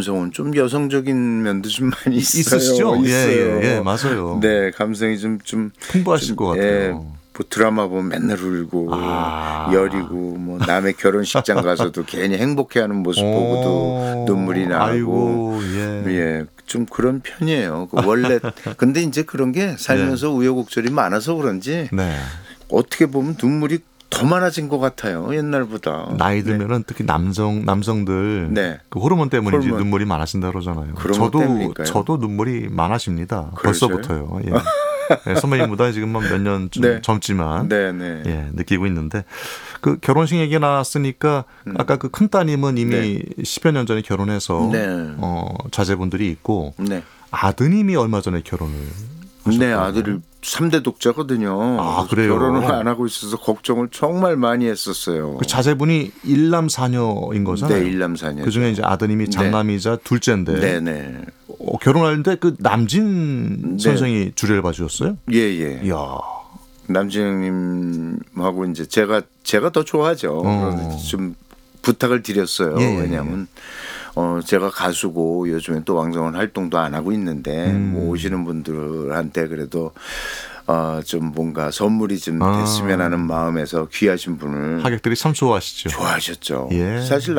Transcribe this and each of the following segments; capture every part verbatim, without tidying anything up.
감성은 좀 여성적인 면도 좀 많이 있어요. 있으시죠? 있어요. 예, 예, 예, 맞아요. 네, 감성이 좀 좀 풍부하실 좀, 것 같아요. 예, 뭐 드라마 보면 맨날 울고 아. 여리고 뭐 남의 결혼식장 가서도 괜히 행복해하는 모습 보고도 눈물이 나고 아이고, 예. 예, 좀 그런 편이에요. 그 원래 근데 이제 그런 게 살면서 네. 우여곡절이 많아서 그런지 네. 어떻게 보면 눈물이 더 많아진 것 같아요. 옛날보다. 나이 들면은 네. 특히 남성 남성들 네. 그 호르몬 때문인지 호르몬. 눈물이 많아진다 그러잖아요. 저도 저도 눈물이 많아십니다. 그러세요? 벌써부터요. 예. 네, 선배님보다 지금 몇 년 좀 네. 젊지만 네, 네. 예, 느끼고 있는데 그 결혼식 얘기 나왔으니까 음. 아까 그 큰 따님은 이미 네. 십여 년 전에 결혼해서 네. 어, 자제분들이 있고 네. 아드님이 얼마 전에 결혼을 하셨다고요? 네, 아들이 삼 대 독자거든요. 아, 그래요? 결혼을 안 하고 있어서 걱정을 정말 많이 했었어요. 그 자제분이 일남사녀인 거잖아요. 네, 일남사녀. 그중에 이제 아드님이 장남이자 네. 둘째인데. 네, 네. 어, 결혼하는데 그 남진 네. 선생이 주례를 봐주셨어요? 예, 예. 이야. 남진 형님하고 이제 제가 제가 더 좋아하죠. 어. 좀 부탁을 드렸어요. 예, 왜냐하면 어, 제가 가수고 요즘에 또 왕성한 활동도 안 하고 있는데 음. 뭐 오시는 분들한테 그래도 어, 좀 뭔가 선물이 좀 아. 됐으면 하는 마음에서 귀하신 분을 하객들이 참 좋아하시죠. 좋아하셨죠. 예. 사실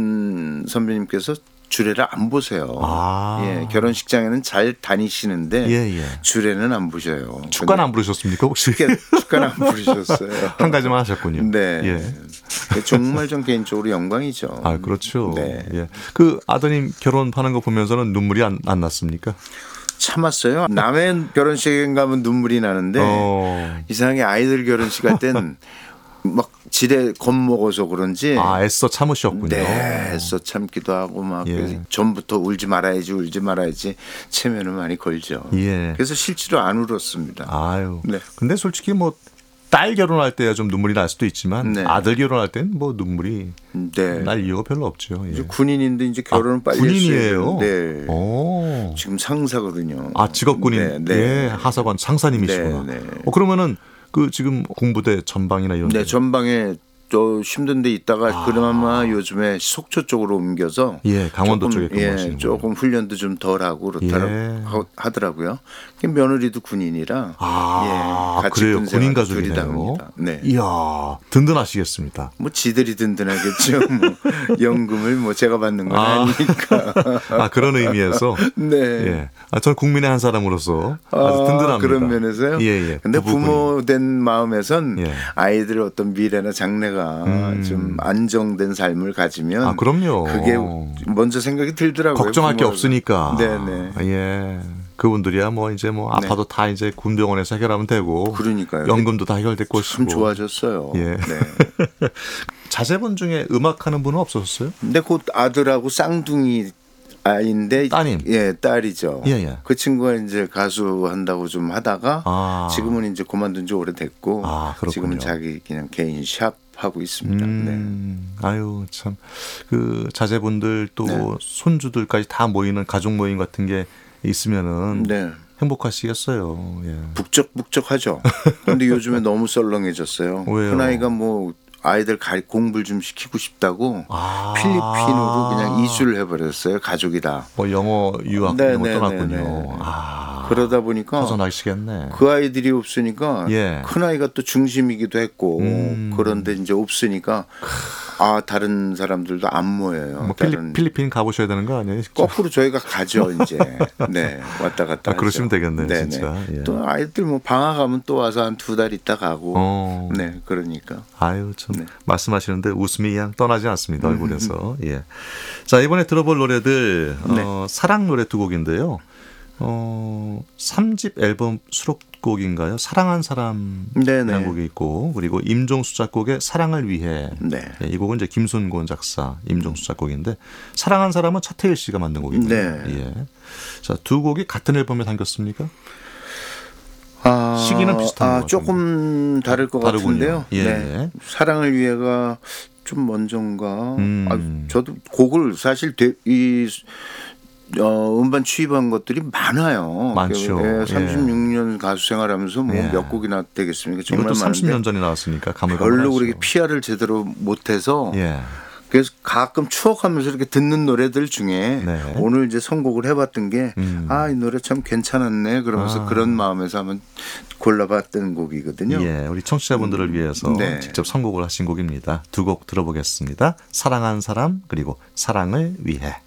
남진 선배님께서 주례를 안 보세요. 아. 예, 결혼식장에는 잘 다니시는데 예, 예. 주례는 안 보셔요. 축가는 안 부르셨습니까 혹시? 축가는 안 부르셨어요. 한 가지만 하셨군요. 네. 예. 정말 좀 개인적으로 영광이죠. 아 그렇죠. 네. 예. 그 아드님 결혼하는 거 보면서는 눈물이 안, 안 났습니까? 참았어요. 남의 결혼식에 가면 눈물이 나는데 어. 이상하게 아이들 결혼식 할 땐 막 지레 겁먹어서 그런지 아 애써 참으셨군요. 네, 애써 참기도 하고 막 예. 전부터 울지 말아야지 울지 말아야지 체면을 많이 걸죠. 예. 그래서 실제로 안 울었습니다. 아유. 네. 근데 솔직히 뭐 딸 결혼할 때야 좀 눈물이 날 수도 있지만 네. 아들 결혼할 때는 뭐 눈물이 네. 날 이유가 별로 없죠. 예. 이제 군인인데 이제 결혼은 아, 빨리 군인이에요. 네. 오. 지금 상사거든요. 아 직업 군인. 네. 네. 예. 하사관 상사님이시구나. 네. 네. 어, 그러면은 그 지금 공부대 전방이나 이런. 네, 전방에 또 힘든 데 있다가 아. 그나마 요즘에 속초 쪽으로 옮겨서 예, 강원도 조금, 쪽에 근무하시는 예, 조금 훈련도 좀 덜하고 그렇더라고 예. 하더라고요. 며느리도 군인이라 아, 예, 같이 그래요. 군인 가족이네요. 네. 이야, 든든하시겠습니다. 뭐 지들이 든든하겠죠. 뭐 연금을 뭐 제가 받는 건 아. 아니니까. 아 그런 의미에서. 네. 예. 아, 저는 국민의 한 사람으로서 아주 아, 든든합니다. 그런 면에서요. 예, 예. 근데 부모된 마음에선 예. 아이들의 어떤 미래나 장래가 음. 좀 안정된 삶을 가지면. 아 그럼요. 그게 먼저 생각이 들더라고요. 걱정할 게 없으니까. 네네. 예. 그분들이야 뭐 이제 뭐 아파도 네. 다 이제 군병원에서 해결하면 되고. 그러니까요. 연금도 다 해결될 것이고. 참 좋아졌어요. 예. 네. 자제분 중에 음악하는 분은 없었어요? 근데 곧 아들하고 쌍둥이 아인데 따님. 예, 딸이죠. 예, 예. 그 친구가 이제 가수 한다고 좀 하다가 아. 지금은 이제 그만둔 지 오래됐고 아, 지금은 자기 그냥 개인 샵 하고 있습니다. 음, 네. 아유 참 그 자제분들 또 네. 손주들까지 다 모이는 가족 모임 같은 게 있으면은 네. 행복하시겠어요. 예. 북적북적하죠. 그런데 요즘에 너무 썰렁해졌어요. 왜요? 큰아이가 뭐 아이들 공부를 좀 시키고 싶다고 아~ 필리핀으로 그냥 이주를 해버렸어요. 가족이 다. 뭐 영어 유학 이런 거 떠났군요. 아~ 그러다 보니까 허전하시겠네. 그 아이들이 없으니까 예. 큰 아이가 또 중심이기도 했고 음. 그런데 이제 없으니까 아 다른 사람들도 안 모여요. 뭐 다른 필리핀 가보셔야 되는 거 아니에요? 거꾸로 저희가 가죠 이제. 네 왔다 갔다. 아, 그러시면 되겠네 네네. 진짜. 예. 또 아이들 뭐 방학하면 또 와서 한 두 달 있다 가고. 어. 네 그러니까. 아유 참 네. 말씀하시는데 웃음이 그냥 떠나지 않습니다 얼굴에서. 예. 자 이번에 들어볼 노래들 네. 어, 사랑 노래 두 곡인데요. 어, 삼 집 앨범 수록곡인가요? 사랑한 사람이라는 곡이 있고 그리고 임종수 작곡의 사랑을 위해 네. 네, 이 곡은 이제 김순곤 작사, 임종수 작곡인데 사랑한 사람은 차태일 씨가 만든 곡이고요. 네. 예. 자, 두 곡이 같은 앨범에 담겼습니까? 아, 시기는 비슷한 아, 것 조금 다를 것 다르군요. 같은데요. 예. 네. 사랑을 위해가 좀 먼저인가. 음. 아, 저도 곡을 사실 대, 이 어, 음반 취입한 것들이 많아요. 많죠. 예, 삼십육 년 예. 가수 생활하면서 뭐 몇 예. 곡이나 되겠습니까? 정말 이것도 많은데. 삼십 년 전이 나왔으니까 별로 그렇게 피아를 제대로 못해서 예. 그래서 가끔 추억하면서 이렇게 듣는 노래들 중에 네. 오늘 이제 선곡을 해봤던 게 음. 아, 이 노래 참 괜찮았네. 그러면서 아. 그런 마음에서 한번 골라봤던 곡이거든요. 예, 우리 청취자분들을 음. 위해서 네. 직접 선곡을 하신 곡입니다. 두 곡 들어보겠습니다. 사랑한 사람 그리고 사랑을 위해.